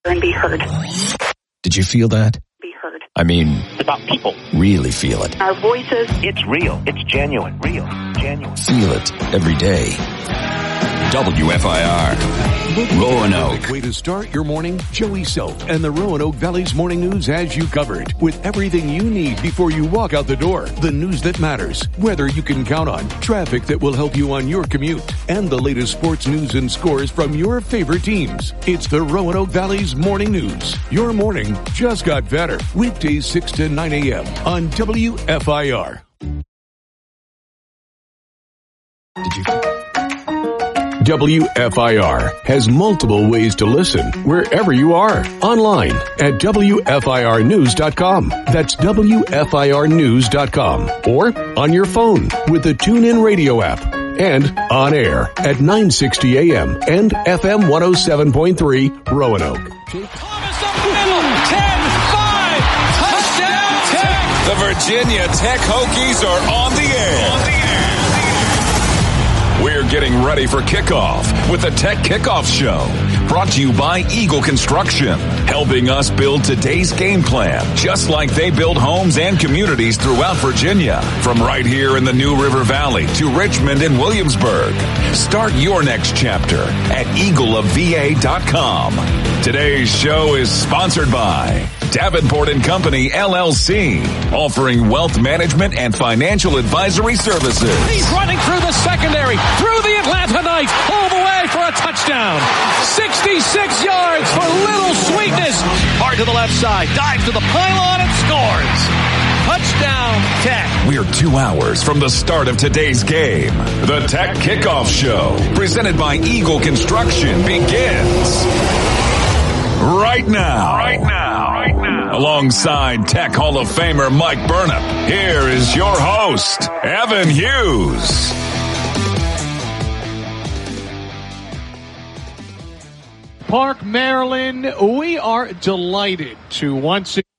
And be heard. Did you feel that? Be heard. I mean, It's about people. really feel it. Our voices. It's real. It's genuine. Real. Genuine. Feel it every day. WFIR, Roanoke. Way to start your morning? Joey Self and the Roanoke Valley's Morning News has you covered with everything you need before you walk out the door. The news that matters, weather you can count on, traffic that will help you on your commute, and the latest sports news and scores from your favorite teams. It's the Roanoke Valley's Morning News. Your morning just got better. Weekdays 6 to 9 a.m. on WFIR. Did you? WFIR has multiple ways to listen wherever you are. Online at WFIRnews.com. That's WFIRnews.com. Or on your phone with the TuneIn Radio app. And on air at 960 AM and FM 107.3 Roanoke. Thomas up the middle, 10-5, touchdown Tech. The Virginia Tech Hokies are on the air. We're getting ready for kickoff with the Tech Kickoff Show, brought to you by Eagle Construction, helping us build today's game plan, just like they build homes and communities throughout Virginia, from right here in the New River Valley to Richmond and Williamsburg. Start your next chapter at eagleofva.com. Today's show is sponsored by Davenport & Company, LLC, offering wealth management and financial advisory services. He's running through the secondary, through the Atlanta Knights, all the way for a touchdown. 66 yards for Little Sweetness. Hard to the left side, dives to the pylon and scores. Touchdown, Tech. We're 2 hours from the start of today's game. The Tech Kickoff Show, presented by Eagle Construction, begins right now. Alongside Tech Hall of Famer Mike Burnap, here is your host, Evan Hughes. Park, Maryland, we are delighted to once again.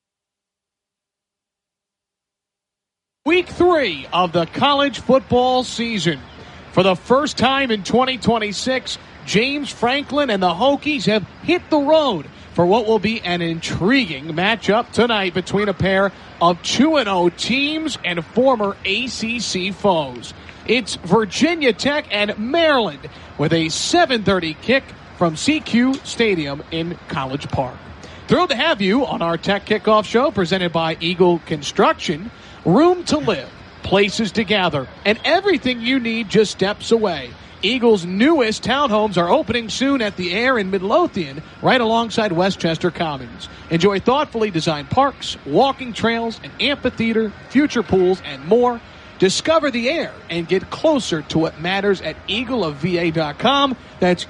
Week 3 of the college football season. For the first time in 2026, James Franklin and the Hokies have hit the road for what will be an intriguing matchup tonight between a pair of 2-0 teams and former ACC foes. It's Virginia Tech and Maryland with a 7:30 kick from CQ Stadium in College Park. Thrilled to have you on our Tech Kickoff Show presented by Eagle Construction. Room to live, places to gather, and everything you need just steps away. Eagle's newest townhomes are opening soon at the Air in Midlothian, right alongside Westchester Commons. Enjoy thoughtfully designed parks, walking trails, an amphitheater, future pools, and more. Discover the Air and get closer to what matters at eagleofva.com. That's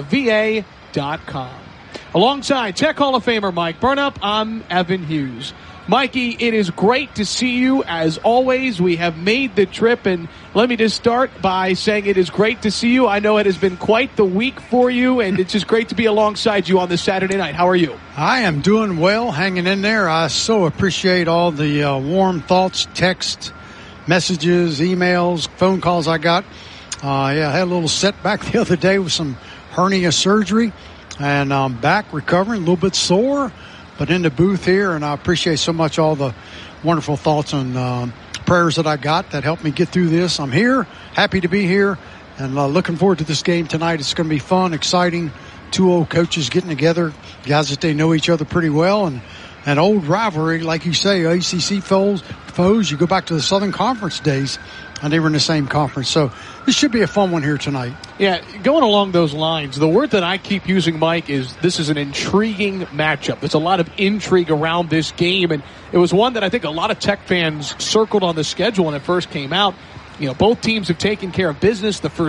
eagleofva.com. Alongside Tech Hall of Famer Mike Burnap, I'm Evan Hughes. Mikey, it is great to see you. As always, we have made the trip, and let me just start by saying it is great to see you. I know it has been quite the week for you, and it's just great to be alongside you on this Saturday night. How are you? I am doing well, hanging in there. I so appreciate all the warm thoughts, text messages, emails, phone calls I got. I had a little setback the other day with some hernia surgery, and I'm back recovering, a little bit sore, but in the booth here, and I appreciate so much all the wonderful thoughts and prayers that I got that helped me get through this. I'm here, happy to be here, and looking forward to this game tonight. It's going to be fun, exciting. 2 old coaches getting together, guys that they know each other pretty well, and an old rivalry, like you say, ACC foes. You go back to the Southern Conference days, and they were in the same conference. So this should be a fun one here tonight. Yeah, going along those lines, the word that I keep using, Mike, is this is an intriguing matchup. There's a lot of intrigue around this game, and it was one that I think a lot of Tech fans circled on the schedule when it first came out. You know, both teams have taken care of business the first